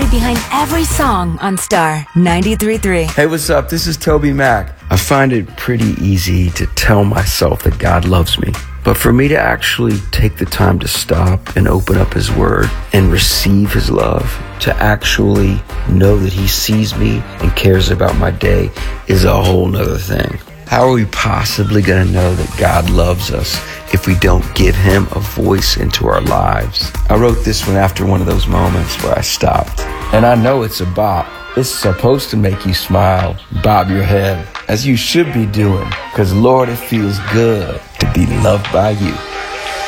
behind every song on Star 93.3. Hey, what's up? This is Toby Mac. I find it pretty easy to tell myself that God loves me. But for me to actually take the time to stop and open up His Word and receive His love, to actually know that He sees me and cares about my day is a whole nother thing. How are we possibly going to know that God loves us if we don't give Him a voice into our lives? I wrote this one after one of those moments where I stopped. And I know it's a bop. It's supposed to make you smile, bob your head, as you should be doing. Because Lord, it feels good to be loved by you.